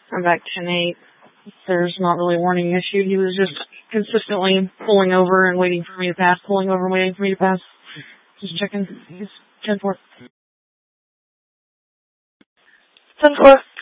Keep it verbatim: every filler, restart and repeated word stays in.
I'm back ten eight. There's not really a warning issued. He was just consistently pulling over and waiting for me to pass, pulling over and waiting for me to pass. Just checking. He's ten four. ten four.